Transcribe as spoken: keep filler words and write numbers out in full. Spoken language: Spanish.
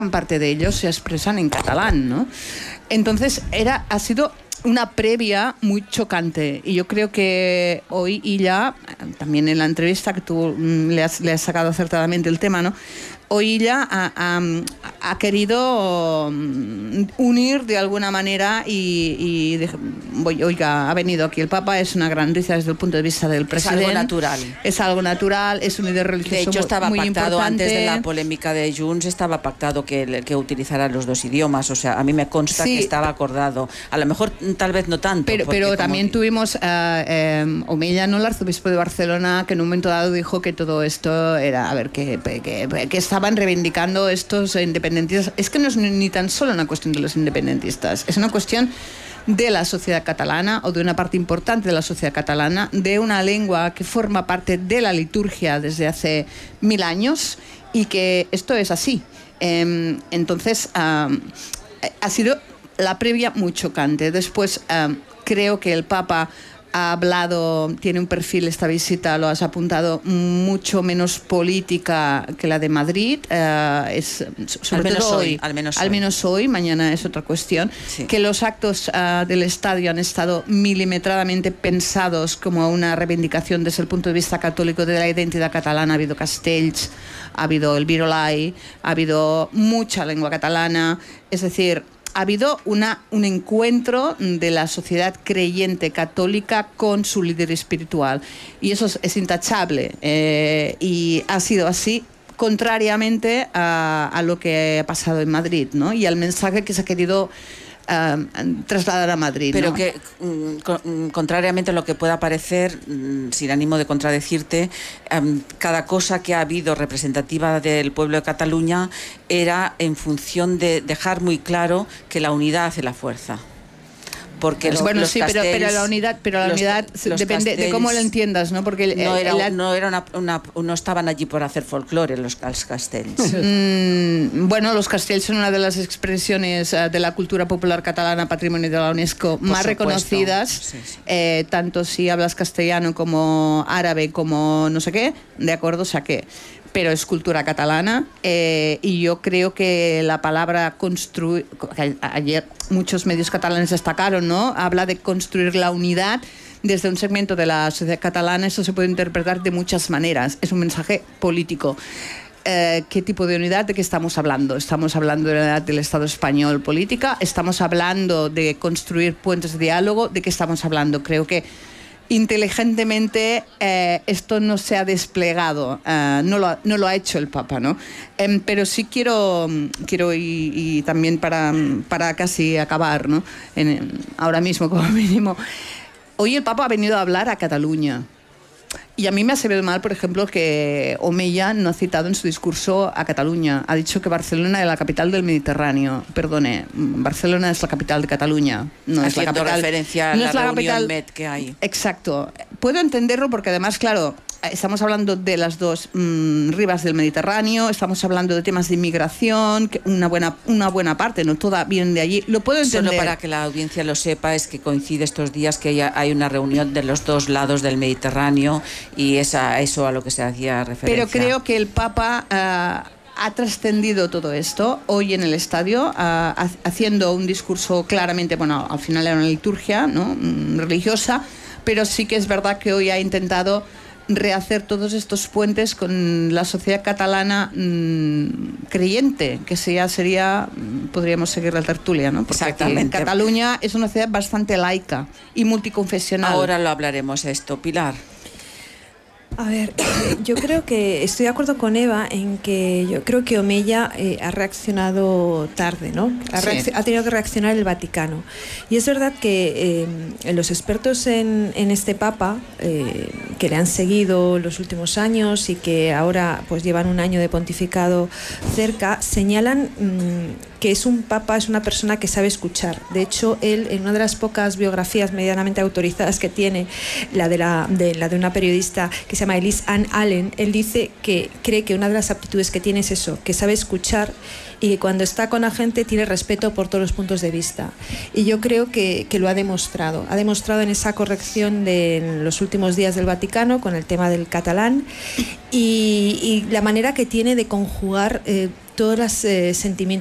parte de ellos se expresan en catalán, ¿no? Entonces era, ha sido una previa muy chocante, y yo creo que hoy Illa, también en la entrevista que tú le has, le has sacado acertadamente el tema, ¿no? Hoy ella ha, ha, ha querido unir de alguna manera y, y de, oiga, ha venido aquí el Papa, es una gran noticia desde el punto de vista del presidente. Es algo natural. Es algo natural, es un líder religioso muy importante. De hecho, estaba muy pactado importante. Antes de la polémica de Junts, estaba pactado que, que utilizara los dos idiomas, o sea, a mí me consta sí. que estaba acordado. A lo mejor, tal vez no tanto. Pero, pero también que... tuvimos a eh, Omeya, ¿no?, el arzobispo de Barcelona, que en un momento dado dijo que todo esto era, a ver, que, que, que estaban reivindicando estos independentistas. Es que no es ni tan solo una cuestión de los independentistas, es una cuestión de la sociedad catalana, o de una parte importante de la sociedad catalana, de una lengua que forma parte de la liturgia desde hace mil años, y que esto es así. Eh, entonces, uh, ha sido la previa muy chocante. Después, uh, creo que el Papa ha hablado, tiene un perfil, esta visita, lo has apuntado, mucho menos política que la de Madrid. Uh, es, sobre al menos todo hoy, hoy, al menos al hoy. menos hoy, mañana es otra cuestión. Sí. Que los actos uh, del estadio han estado milimetradamente pensados como una reivindicación desde el punto de vista católico de la identidad catalana. Ha habido castells, ha habido el virolai, ha habido mucha lengua catalana, es decir, ha habido una, un encuentro de la sociedad creyente católica con su líder espiritual, y eso es, es intachable, eh, y ha sido así contrariamente a, a lo que ha pasado en Madrid, ¿no? Y al mensaje que se ha querido Uh, trasladar a Madrid. Pero ¿no? que, mm, con, contrariamente a lo que pueda parecer, mm, sin ánimo de contradecirte, um, cada cosa que ha habido representativa del pueblo de Cataluña era en función de dejar muy claro que la unidad hace la fuerza. Porque los, bueno, los sí, castells, pero, pero la unidad, pero la los, unidad los depende de cómo lo entiendas, ¿no? Porque el, no, era, el, el, no, era una, una, no estaban allí por hacer folclore los, los castells. Mm, bueno, los castells son una de las expresiones uh, de la cultura popular catalana, patrimonio de la UNESCO, por más supuesto. reconocidas, sí, sí. Eh, tanto si hablas castellano como árabe, como no sé qué, de acuerdo, o sea que... pero es cultura catalana, eh, y yo creo que la palabra construir, ayer muchos medios catalanes destacaron, ¿no? Habla de construir la unidad desde un segmento de la sociedad catalana. Eso se puede interpretar de muchas maneras, es un mensaje político. Eh, ¿Qué tipo de unidad? ¿De qué estamos hablando? Estamos hablando de la unidad del Estado español política, estamos hablando de construir puentes de diálogo, ¿de qué estamos hablando? Creo que inteligentemente eh, esto no se ha desplegado, uh, no, lo ha, no lo ha hecho el Papa, ¿no? Eh, pero sí quiero, quiero y, y también para, para casi acabar, ¿no? En, ahora mismo como mínimo, hoy el Papa ha venido a hablar a Cataluña. Y a mí me ha sabido mal, por ejemplo, que Omeya no ha citado en su discurso a Cataluña. Ha dicho que Barcelona es la capital del Mediterráneo. Perdone, Barcelona es la capital de Cataluña. No es la capital, referencia a no la, es la reunión capital Met que hay. Exacto. Puedo entenderlo porque además, claro, estamos hablando de las dos mmm, ribas del Mediterráneo, estamos hablando de temas de inmigración, que una buena, una buena parte, no toda viene de allí. Lo puedo entender. Solo para que la audiencia lo sepa, es que coincide estos días que hay, hay una reunión de los dos lados del Mediterráneo, y es a eso a lo que se hacía referencia. Pero creo que el Papa uh, ha trascendido todo esto hoy en el estadio, uh, haciendo un discurso claramente, bueno, al final era una liturgia, ¿no?, religiosa, pero sí que es verdad que hoy ha intentado rehacer todos estos puentes con la sociedad catalana mmm, creyente, que ya sería, podríamos seguir la tertulia, ¿no? Porque exactamente. Cataluña es una ciudad bastante laica y multiconfesional. Ahora lo hablaremos esto. Pilar. A ver, yo creo que estoy de acuerdo con Eva en que yo creo que Omeya eh, ha reaccionado tarde, ¿no? Ha, sí. ha tenido que reaccionar el Vaticano. Y es verdad que eh, los expertos en, en este Papa, eh, que le han seguido los últimos años y que ahora pues llevan un año de pontificado cerca, señalan mmm, que es un Papa, es una persona que sabe escuchar. De hecho, él, en una de las pocas biografías medianamente autorizadas que tiene, la de, la, de, la de una periodista que se llama Elise Ann Allen, él dice que cree que una de las aptitudes que tiene es eso, que sabe escuchar, y que cuando está con la gente tiene respeto por todos los puntos de vista. Y yo creo que, que lo ha demostrado. Ha demostrado en esa corrección de en los últimos días del Vaticano con el tema del catalán, y, y la manera que tiene de conjugar eh, todos los eh, sentimientos